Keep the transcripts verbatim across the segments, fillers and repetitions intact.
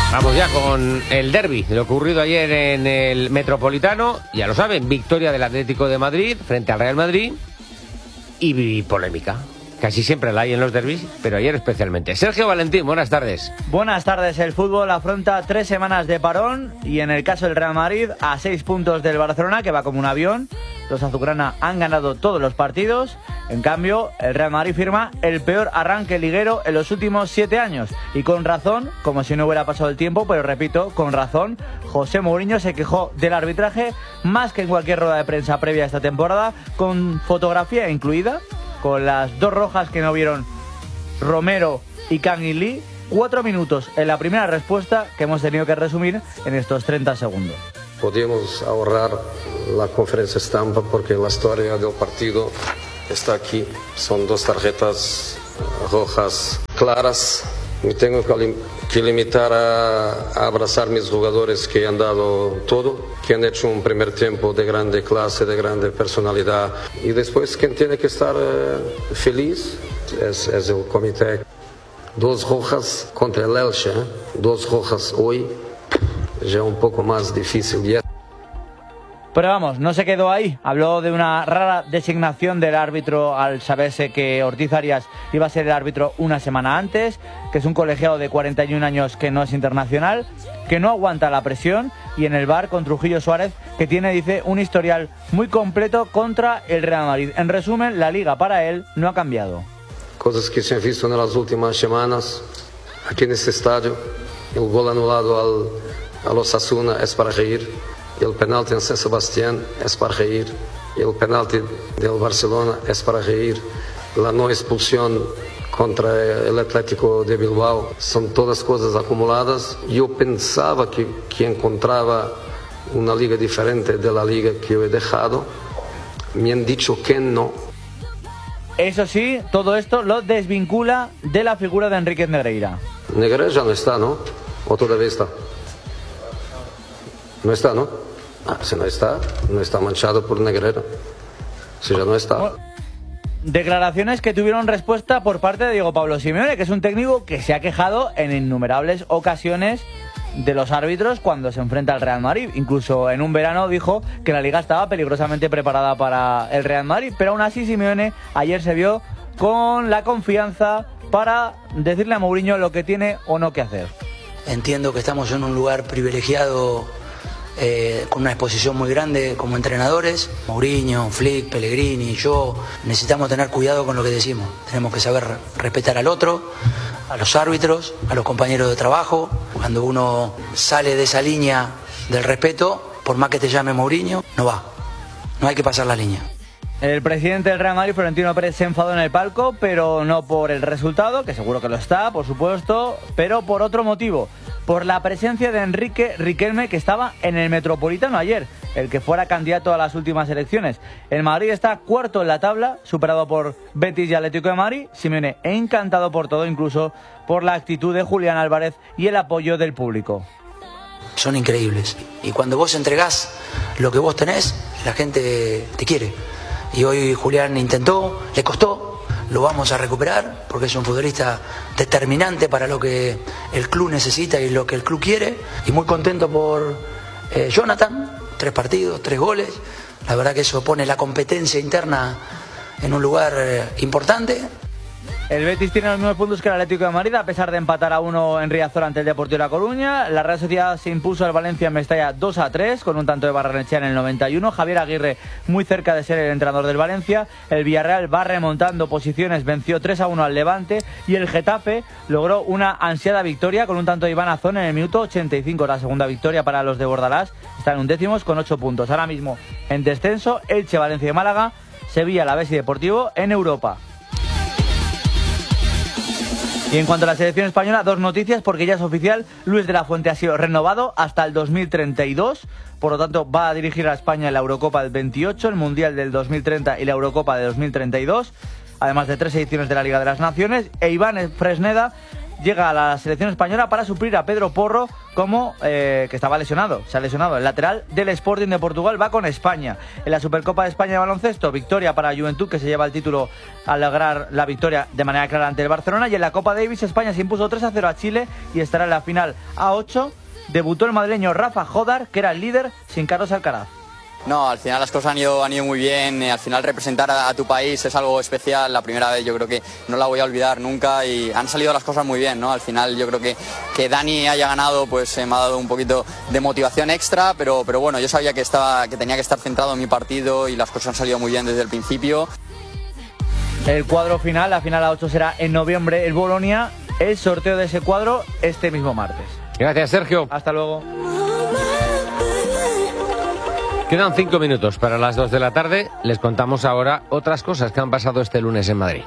Vamos ya con el derbi, lo ocurrido ayer en el Metropolitano. Ya lo saben, victoria del Atlético de Madrid frente al Real Madrid y polémica. Casi siempre la hay en los derbis, pero ayer especialmente. Sergio Valentín, buenas tardes. Buenas tardes. El fútbol afronta tres semanas de parón y en el caso del Real Madrid a seis puntos del Barcelona, que va como un avión. Los azulgrana han ganado todos los partidos. En cambio, el Real Madrid firma el peor arranque liguero en los últimos siete años. Y con razón, como si no hubiera pasado el tiempo, pero repito, con razón, José Mourinho se quejó del arbitraje más que en cualquier rueda de prensa previa a esta temporada, con fotografía incluida, con las dos rojas que no vieron Romero y Kang In Lee. Cuatro minutos en la primera respuesta que hemos tenido que resumir en estos treinta segundos. Podemos ahorrar la conferencia estampa porque la historia del partido está aquí. Son dos tarjetas rojas claras. Me tengo que, lim que limitar a, a abrazar mis jugadores que han dado todo, que han hecho un primer tiempo de grande clase, de grande personalidad. Y después quien tiene que estar eh, feliz es, es el comité. Dos rojas contra el Elche, ¿eh? Dos rojas hoy, ya un poco más difícil. Ya. Pero vamos, no se quedó ahí. Habló de una rara designación del árbitro al saberse que Ortiz Arias iba a ser el árbitro una semana antes, que es un colegiado de cuarenta y un años que no es internacional, que no aguanta la presión, y en el V A R con Trujillo Suárez, que tiene, dice, un historial muy completo contra el Real Madrid. En resumen, la liga para él no ha cambiado. Cosas que se han visto en las últimas semanas aquí en este estadio. El gol anulado al, al Osasuna es para reír. El penalti en San Sebastián es para reír. El penalti del Barcelona es para reír. La no expulsión contra el Atlético de Bilbao. Son todas cosas acumuladas. Yo pensaba que, que encontraba una liga diferente de la liga que yo he dejado. Me han dicho que no. Eso sí, todo esto lo desvincula de la figura de Enríquez Negreira. Negreira ya no está, ¿no? ¿O todavía está? No está, ¿no? Ah, si no está, no está manchado por Negreira. Si ya no está. Bueno, declaraciones que tuvieron respuesta por parte de Diego Pablo Simeone, que es un técnico que se ha quejado en innumerables ocasiones de los árbitros cuando se enfrenta al Real Madrid. Incluso en un verano dijo que la liga estaba peligrosamente preparada para el Real Madrid, pero aún así Simeone ayer se vio con la confianza para decirle a Mourinho lo que tiene o no que hacer. Entiendo que estamos en un lugar privilegiado, eh, con una exposición muy grande como entrenadores. Mourinho, Flick, Pellegrini, yo necesitamos tener cuidado con lo que decimos. Tenemos que saber respetar al otro, a los árbitros, a los compañeros de trabajo. Cuando uno sale de esa línea del respeto, por más que te llame Mourinho, no va. No hay que pasar la línea. El presidente del Real Madrid, Florentino Pérez, se enfadó en el palco, pero no por el resultado, que seguro que lo está, por supuesto, pero por otro motivo, por la presencia de Enrique Riquelme, que estaba en el Metropolitano ayer, el que fuera candidato a las últimas elecciones. El Madrid está cuarto en la tabla, superado por Betis y Atlético de Madrid. Simeone encantado por todo, incluso por la actitud de Julián Álvarez y el apoyo del público. Son increíbles. Y cuando vos entregás lo que vos tenés, la gente te quiere. Y hoy Julián intentó, le costó, lo vamos a recuperar porque es un futbolista determinante para lo que el club necesita y lo que el club quiere. Y muy contento por eh, Jonathan, tres partidos, tres goles. La verdad que eso pone la competencia interna en un lugar eh, importante. El Betis tiene los mismos puntos que el Atlético de Madrid, a pesar de empatar a uno en Riazor ante el Deportivo de La Coruña. La Real Sociedad se impuso al Valencia en Mestalla dos a tres, con un tanto de Barrenechea en el noventa y uno. Javier Aguirre muy cerca de ser el entrenador del Valencia. El Villarreal va remontando posiciones, venció tres a uno al Levante. Y el Getafe logró una ansiada victoria con un tanto de Iván Azón en el minuto ochenta y cinco. La segunda victoria para los de Bordalás. Están undécimos con ocho puntos. Ahora mismo en descenso, Elche, Valencia y Málaga. Sevilla, Alavés y Deportivo en Europa. Y en cuanto a la selección española, dos noticias, porque ya es oficial. Luis de la Fuente ha sido renovado hasta el dos mil treinta y dos. Por lo tanto, va a dirigir a España en la Eurocopa del veintiocho, el Mundial del dos mil treinta y la Eurocopa de dos mil treinta y dos. Además de tres ediciones de la Liga de las Naciones. E Iván Fresneda llega a la selección española para suplir a Pedro Porro, como eh, que estaba lesionado. Se ha lesionado. El lateral del Sporting de Portugal va con España. En la Supercopa de España de baloncesto, victoria para Juventud, que se lleva el título al lograr la victoria de manera clara ante el Barcelona. Y en la Copa Davis, España se impuso tres a cero a Chile y estará en la final a ocho. Debutó el madrileño Rafa Jodar, que era el líder, sin Carlos Alcaraz. No, al final las cosas han ido, han ido muy bien. Al final representar a, a tu país es algo especial. La primera vez yo creo que no la voy a olvidar nunca y han salido las cosas muy bien, ¿no? Al final yo creo que que Dani haya ganado pues eh, me ha dado un poquito de motivación extra, pero, pero bueno, yo sabía que, estaba, que tenía que estar centrado en mi partido y las cosas han salido muy bien desde el principio. El cuadro final, la final a ocho será en noviembre el Bolonia. El sorteo de ese cuadro este mismo martes. Gracias, Sergio. Hasta luego. Quedan cinco minutos para las dos de la tarde. Les contamos ahora otras cosas que han pasado este lunes en Madrid.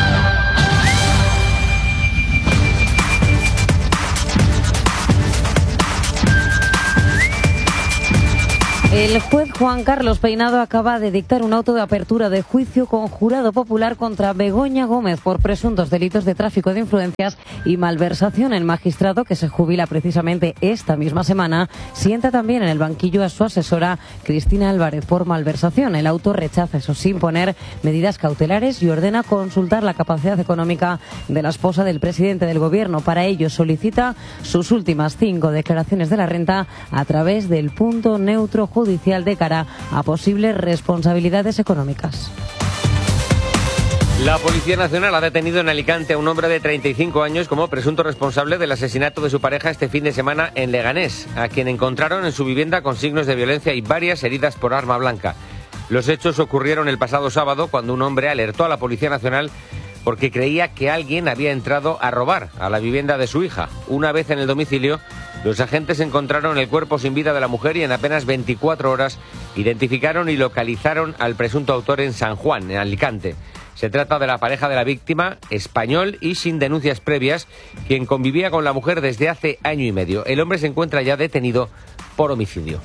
El juez Juan Carlos Peinado acaba de dictar un auto de apertura de juicio con jurado popular contra Begoña Gómez por presuntos delitos de tráfico de influencias y malversación. El magistrado, que se jubila precisamente esta misma semana, sienta también en el banquillo a su asesora Cristina Álvarez por malversación. El auto rechaza, eso sin poner medidas cautelares, y ordena consultar la capacidad económica de la esposa del presidente del gobierno. Para ello solicita sus últimas cinco declaraciones de la renta a través del punto neutro judicial de cara a posibles responsabilidades económicas. La Policía Nacional ha detenido en Alicante a un hombre de treinta y cinco años como presunto responsable del asesinato de su pareja este fin de semana en Leganés, a quien encontraron en su vivienda con signos de violencia y varias heridas por arma blanca. Los hechos ocurrieron el pasado sábado cuando un hombre alertó a la Policía Nacional porque creía que alguien había entrado a robar a la vivienda de su hija. Una vez en el domicilio, los agentes encontraron el cuerpo sin vida de la mujer y en apenas veinticuatro horas identificaron y localizaron al presunto autor en San Juan, en Alicante. Se trata de la pareja de la víctima, español y sin denuncias previas, quien convivía con la mujer desde hace año y medio. El hombre se encuentra ya detenido por homicidio.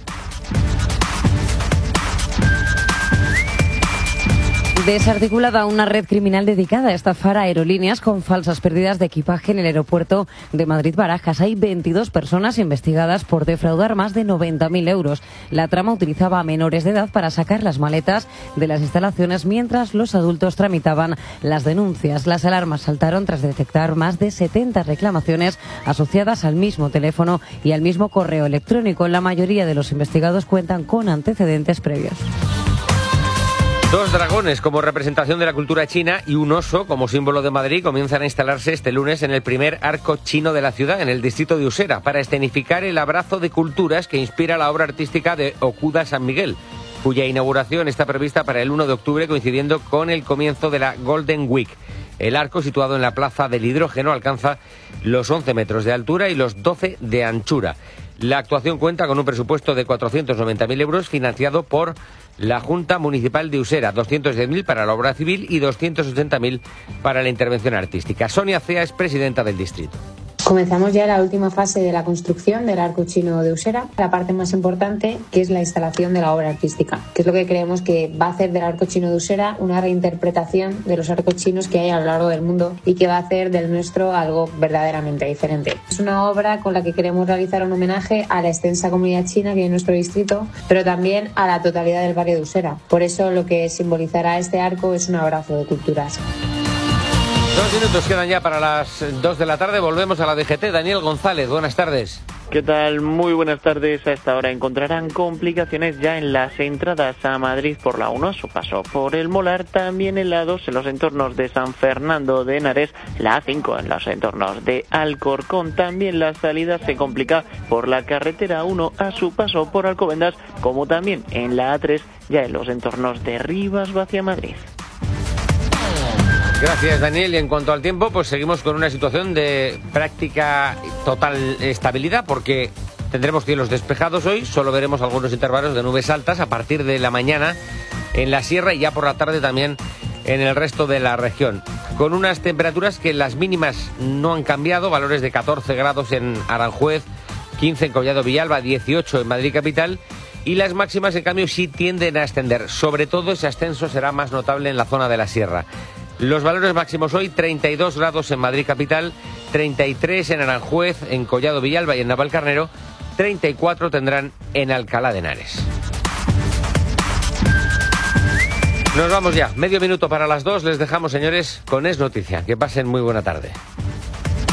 Desarticulada una red criminal dedicada a estafar a aerolíneas con falsas pérdidas de equipaje en el aeropuerto de Madrid-Barajas. Hay veintidós personas investigadas por defraudar más de noventa mil euros. La trama utilizaba a menores de edad para sacar las maletas de las instalaciones mientras los adultos tramitaban las denuncias. Las alarmas saltaron tras detectar más de setenta reclamaciones asociadas al mismo teléfono y al mismo correo electrónico. La mayoría de los investigados cuentan con antecedentes previos. Dos dragones como representación de la cultura china y un oso como símbolo de Madrid comienzan a instalarse este lunes en el primer arco chino de la ciudad, en el distrito de Usera, para escenificar el abrazo de culturas que inspira la obra artística de Okuda San Miguel, cuya inauguración está prevista para el uno de octubre, coincidiendo con el comienzo de la Golden Week. El arco, situado en la Plaza del Hidrógeno, alcanza los once metros de altura y los doce de anchura. La actuación cuenta con un presupuesto de cuatrocientos noventa mil euros financiado por la Junta Municipal de Usera, doscientos diez mil para la obra civil y doscientos ochenta mil para la intervención artística. Sonia Cea es presidenta del distrito. Comenzamos ya la última fase de la construcción del arco chino de Usera, la parte más importante, que es la instalación de la obra artística, que es lo que creemos que va a hacer del arco chino de Usera una reinterpretación de los arcos chinos que hay a lo largo del mundo y que va a hacer del nuestro algo verdaderamente diferente. Es una obra con la que queremos realizar un homenaje a la extensa comunidad china que hay en nuestro distrito, pero también a la totalidad del barrio de Usera. Por eso lo que simbolizará este arco es un abrazo de culturas. Dos minutos quedan ya para las dos de la tarde. Volvemos a la D G T. Daniel González, buenas tardes. ¿Qué tal? Muy buenas tardes. A esta hora encontrarán complicaciones ya en las entradas a Madrid por la uno, a su paso por el Molar, también en la dos en los entornos de San Fernando de Henares, la A cinco en los entornos de Alcorcón. También la salida se complica por la carretera uno a su paso por Alcobendas, como también en la A tres ya en los entornos de Rivas hacia Madrid. Gracias, Daniel. Y en cuanto al tiempo, pues seguimos con una situación de práctica total estabilidad, porque tendremos cielos despejados hoy, solo veremos algunos intervalos de nubes altas a partir de la mañana en la sierra y ya por la tarde también en el resto de la región, con unas temperaturas que las mínimas no han cambiado, valores de catorce grados en Aranjuez, quince en Collado Villalba, dieciocho en Madrid capital, y las máximas en cambio sí tienden a ascender. Sobre todo ese ascenso será más notable en la zona de la sierra. Los valores máximos hoy: treinta y dos grados en Madrid capital, treinta y tres en Aranjuez, en Collado Villalba y en Navalcarnero, treinta y cuatro tendrán en Alcalá de Henares. Nos vamos ya, medio minuto para las dos, les dejamos, señores, con Es Noticia. Que pasen muy buena tarde.